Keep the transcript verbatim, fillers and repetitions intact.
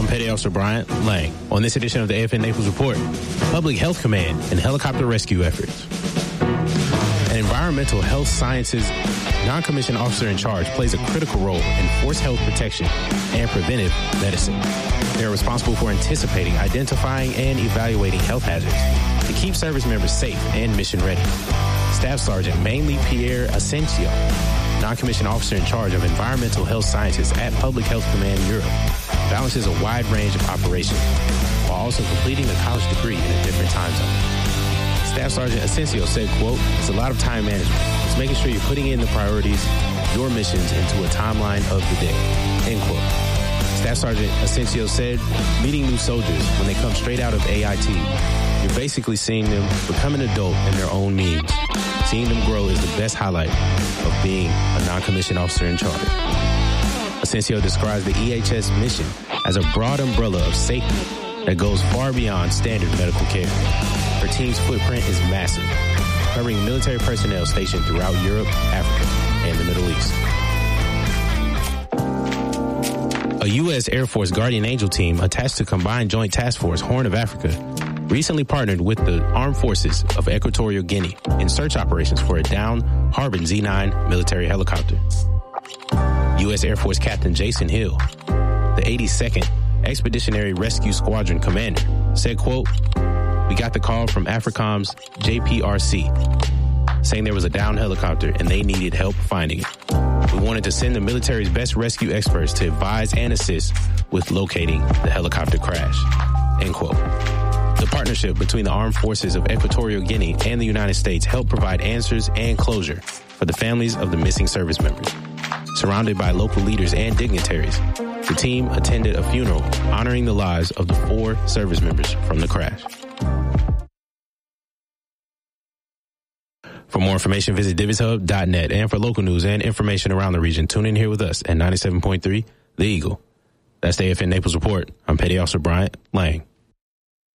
I'm Petty Officer Bryant Lang. On this edition of the A F N Naples Report, Public Health Command and helicopter rescue efforts. An environmental health sciences non-commissioned officer in charge plays a critical role in force health protection and preventive medicine. They are responsible for anticipating, identifying, and evaluating health hazards to keep service members safe and mission ready. Staff Sergeant Mainly Pierre Asensio, non-commissioned officer in charge of environmental health sciences at Public Health Command Europe, balances a wide range of operations while also completing a college degree in a different time zone. Staff Sergeant Asensio said, quote, "It's a lot of time management. It's making sure you're putting in the priorities, your missions into a timeline of the day," end quote. Staff Sergeant Asensio said, "Meeting new soldiers when they come straight out of A I T, you're basically seeing them become an adult in their own means. Seeing them grow is the best highlight of being a non-commissioned officer in charge." Asensio describes the E H S mission as a broad umbrella of safety that goes far beyond standard medical care. Her team's footprint is massive, covering military personnel stationed throughout Europe, Africa, and the Middle East. A U S Air Force Guardian Angel team attached to Combined Joint Task Force Horn of Africa recently partnered with the Armed Forces of Equatorial Guinea in search operations for a downed Harbin Z nine military helicopter. U S Air Force Captain Jason Hill, the eighty-second Expeditionary Rescue Squadron commander, said, quote, "We got the call from AFRICOM's J P R C saying there was a downed helicopter and they needed help finding it. We wanted to send the military's best rescue experts to advise and assist with locating the helicopter crash," end quote. The partnership between the Armed Forces of Equatorial Guinea and the United States helped provide answers and closure for the families of the missing service members. Surrounded by local leaders and dignitaries, the team attended a funeral honoring the lives of the four service members from the crash. For more information, visit Divis Hub dot net. And for local news and information around the region, tune in here with us at ninety-seven point three The Eagle. That's the A F N Naples Report. I'm Petty Officer Bryant Lang.